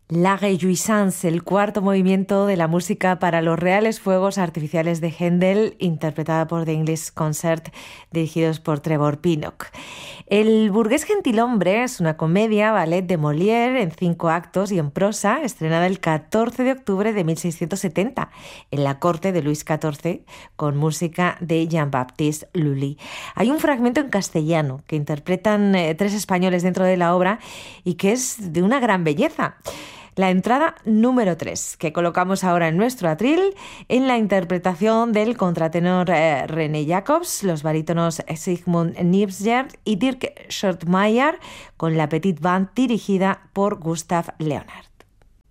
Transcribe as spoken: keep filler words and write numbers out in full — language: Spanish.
La Réjouissance, el cuarto movimiento de la música para los reales fuegos artificiales de Händel, interpretada por The English Concert, dirigidos por Trevor Pinnock. El burgués gentilhombre es una comedia ballet de Molière en cinco actos y en prosa, estrenada el catorce de octubre de mil seiscientos setenta en la corte de Luis catorce, con música de Jean-Baptiste Lully. Hay un fragmento en castellano que interpretan eh, tres españoles dentro de la obra y que es de una gran belleza. La entrada número tres, que colocamos ahora en nuestro atril, en la interpretación del contratenor eh, René Jacobs, los barítonos Sigmund Nibsgert y Dirk Schurtmeier, con la Petite Band dirigida por Gustav Leonhardt.